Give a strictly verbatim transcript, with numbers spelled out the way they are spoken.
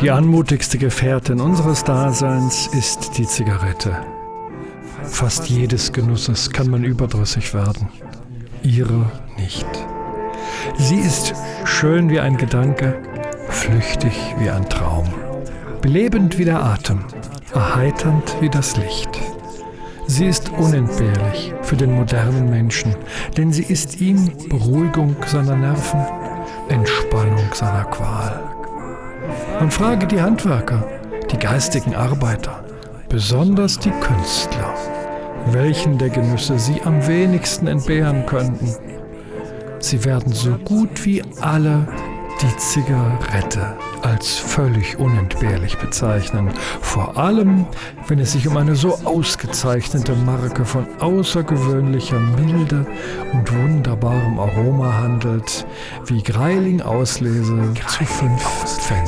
Die anmutigste Gefährtin unseres Daseins ist die Zigarette. Fast jedes Genusses kann man überdrüssig werden, ihre nicht. Sie ist schön wie ein Gedanke, flüchtig wie ein Traum, belebend wie der Atem, erheiternd wie das Licht. Sie ist unentbehrlich für den modernen Menschen, denn sie ist ihm Beruhigung seiner Nerven, Entspannung seiner Qual. Man frage die Handwerker, die geistigen Arbeiter, besonders die Künstler, welchen der Genüsse sie am wenigsten entbehren könnten. Sie werden so gut wie alle die Zigarette als völlig unentbehrlich bezeichnen, vor allem, wenn es sich um eine so ausgezeichnete Marke von außergewöhnlicher Milde und wunderbarem Aroma handelt, wie Greiling Auslese zu fünf Pfennig.